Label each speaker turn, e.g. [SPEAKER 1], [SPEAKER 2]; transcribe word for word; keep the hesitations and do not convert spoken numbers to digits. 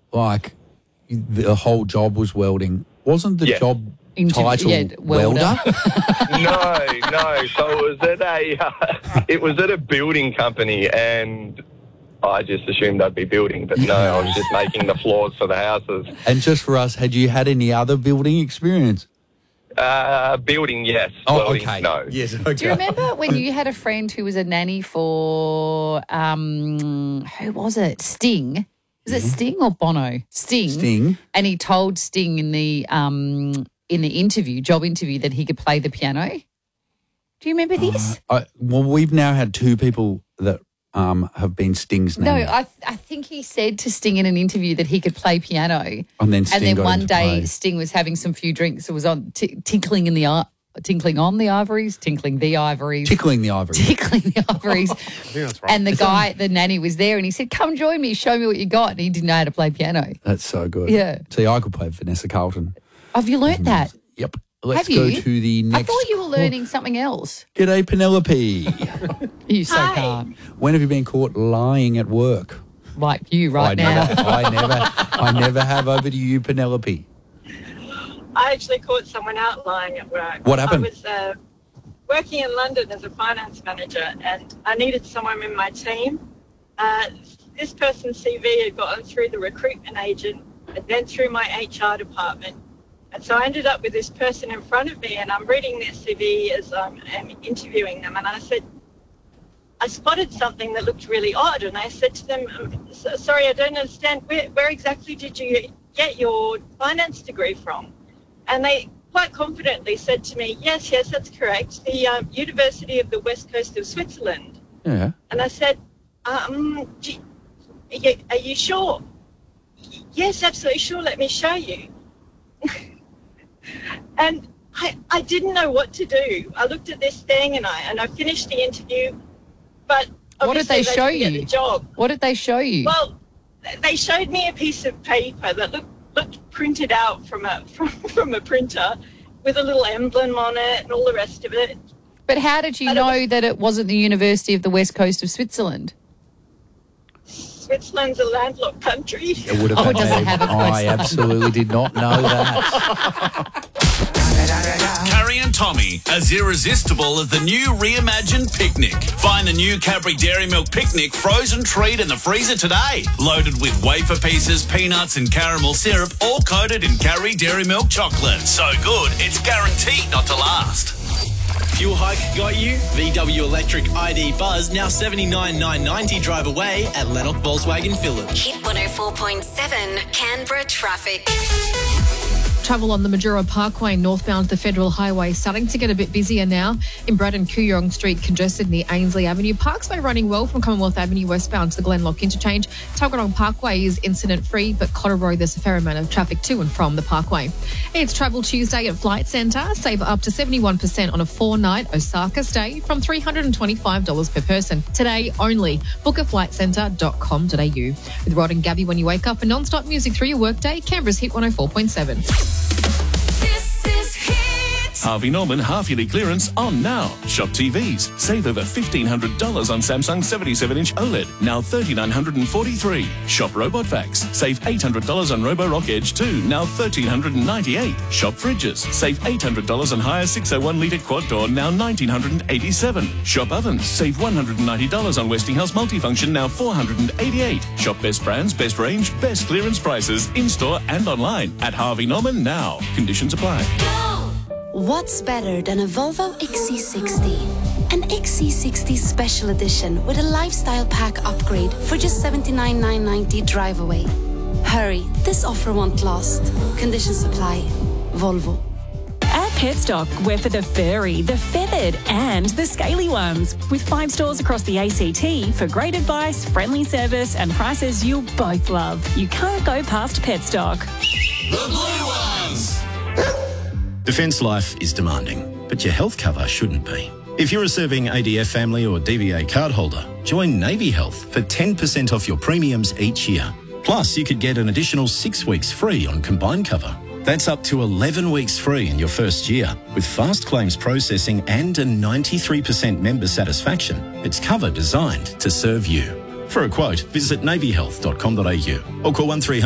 [SPEAKER 1] like the whole job was welding. Wasn't the
[SPEAKER 2] Yeah.
[SPEAKER 1] job
[SPEAKER 3] Inter-
[SPEAKER 1] title
[SPEAKER 3] yeah, welder.
[SPEAKER 1] welder?
[SPEAKER 2] No, no. So it was at a uh, it was at a building company, and I just assumed I'd be building, but no, I was just making the floors for the houses.
[SPEAKER 1] And just for us, had you had any other building experience?
[SPEAKER 2] Uh, building, yes.
[SPEAKER 1] Oh,
[SPEAKER 2] Welding,
[SPEAKER 1] okay.
[SPEAKER 2] no.
[SPEAKER 1] Yes, okay.
[SPEAKER 3] Do you remember when you had a friend who was a nanny for, um, who was it? Sting. Was it Sting or Bono? Sting.
[SPEAKER 1] Sting.
[SPEAKER 3] And he told Sting in the um in the interview, job interview, that he could play the piano. Do you remember this?
[SPEAKER 1] I, well, we've now had two people that um, have been Sting's
[SPEAKER 3] No,
[SPEAKER 1] nanny.
[SPEAKER 3] I I think he said to Sting in an interview that he could play piano.
[SPEAKER 1] And then Sting
[SPEAKER 3] and then
[SPEAKER 1] got
[SPEAKER 3] one
[SPEAKER 1] him to
[SPEAKER 3] day
[SPEAKER 1] play.
[SPEAKER 3] Sting was having some few drinks. It was on t- tinkling in the eye. Tinkling on the ivories, tinkling the ivories.
[SPEAKER 1] Tickling the ivory.
[SPEAKER 3] Tickling the ivories.
[SPEAKER 4] I think that's right.
[SPEAKER 3] And the guy, the nanny, was there and he said, come join me, show me what you got. And he didn't know how to play piano.
[SPEAKER 1] That's so good.
[SPEAKER 3] Yeah.
[SPEAKER 1] See, I could play Vanessa Carlton.
[SPEAKER 3] Have you learnt that?
[SPEAKER 1] Yep. Let's
[SPEAKER 3] Have
[SPEAKER 1] go
[SPEAKER 3] you?
[SPEAKER 1] to the next.
[SPEAKER 3] I thought you were learning something else.
[SPEAKER 1] G'day, Penelope.
[SPEAKER 3] You so
[SPEAKER 5] Hi.
[SPEAKER 3] can't.
[SPEAKER 1] When have you been caught lying at work?
[SPEAKER 3] Like you right
[SPEAKER 1] I
[SPEAKER 3] now.
[SPEAKER 1] Never, I never, I never have. Over to you, Penelope.
[SPEAKER 5] I actually caught someone out lying at work.
[SPEAKER 1] What happened?
[SPEAKER 5] I was uh, working in London as a finance manager, and I needed someone in my team. Uh, this person's C V had gotten through the recruitment agent and then through my H R department. And so I ended up with this person in front of me, and I'm reading their C V as I'm, I'm interviewing them. And I said, I spotted something that looked really odd. And I said to them, um, so, sorry, I don't understand. Where, where exactly did you get your finance degree from? And they quite confidently said to me, yes, yes, that's correct. The um, University of the West Coast of Switzerland.
[SPEAKER 1] Yeah.
[SPEAKER 5] And I said, um, do you, are, you, are you sure? Yes, absolutely sure. Let me show you. And I, I didn't know what to do. I looked at this thing and I and I finished the interview, but
[SPEAKER 3] What did they
[SPEAKER 5] obviously
[SPEAKER 3] show
[SPEAKER 5] didn't get
[SPEAKER 3] you?
[SPEAKER 5] the job.
[SPEAKER 3] What did they show you?
[SPEAKER 5] Well, they showed me a piece of paper that looked, looked printed out from a from, from a printer with a little emblem on it and all the rest of it.
[SPEAKER 3] But how did you
[SPEAKER 5] I don't-
[SPEAKER 3] know that it wasn't the University of the West Coast of Switzerland?
[SPEAKER 5] Switzerland's a landlocked country.
[SPEAKER 1] It would have
[SPEAKER 3] Oh,
[SPEAKER 1] been
[SPEAKER 3] it doesn't
[SPEAKER 1] me.
[SPEAKER 3] have a
[SPEAKER 1] I
[SPEAKER 3] coastline.
[SPEAKER 1] absolutely did not know that.
[SPEAKER 6] Carrie and Tommy, as irresistible as the new reimagined picnic. Find the new Cadbury Dairy Milk Picnic frozen treat in the freezer today. Loaded with wafer pieces, peanuts and caramel syrup, all coated in Cadbury Dairy Milk chocolate. So good, it's guaranteed not to last.
[SPEAKER 7] Fuel hike got you? V W Electric I D Buzz now seventy-nine nine ninety drive away at Lennox Volkswagen Village.
[SPEAKER 8] Hit one oh four point seven Canberra traffic.
[SPEAKER 9] Travel on the Majura Parkway northbound the Federal Highway starting to get a bit busier now. In Braddon, Kooyong Street congested near Ainsley Avenue. Parksway running well from Commonwealth Avenue westbound to the Glenlock interchange. Tuggeranong Parkway is incident-free, but Cottero there's a fair amount of traffic to and from the Parkway. It's Travel Tuesday at Flight Centre. Save up to seventy-one percent on a four-night Osaka stay from three hundred twenty-five dollars per person. Today only. Book at flight centre dot com dot a u. With Rod and Gabby when you wake up and non-stop music through your workday, Canberra's Hit one oh four point seven.
[SPEAKER 8] This is Hit.
[SPEAKER 10] Harvey Norman half-yearly clearance on now. Shop T Vs. Save over fifteen hundred dollars on Samsung seventy-seven inch OLED, now three thousand nine hundred forty-three dollars. Shop Robot Vacs. Save eight hundred dollars on Roborock Edge two, now one thousand three hundred ninety-eight dollars. Shop Fridges. Save eight hundred dollars on Hire six oh one litre quad door, now one thousand nine hundred eighty-seven dollars. Shop Ovens. Save one hundred ninety dollars on Westinghouse Multifunction, now four hundred eighty-eight dollars. Shop Best Brands, Best Range, Best Clearance Prices, in-store and online at Harvey Norman now. Conditions apply.
[SPEAKER 8] What's better than a Volvo X C sixty? An X C sixty Special Edition with a lifestyle pack upgrade for just seventy-nine thousand nine hundred ninety drive away. Hurry, this offer won't last. Conditions apply. Volvo.
[SPEAKER 11] At Petstock, we're for the furry, the feathered and the scaly ones. With five stores across the A C T for great advice, friendly service and prices you'll both love. You can't go past Petstock.
[SPEAKER 6] The blue ones!
[SPEAKER 12] Defence life is demanding, but your health cover shouldn't be. If you're a serving A D F family or D V A cardholder, join Navy Health for ten percent off your premiums each year. Plus, you could get an additional six weeks free on combined cover. That's up to eleven weeks free in your first year. With fast claims processing and a ninety-three percent member satisfaction, it's cover designed to serve you. For a quote, visit navy health dot com dot a u or call one three hundred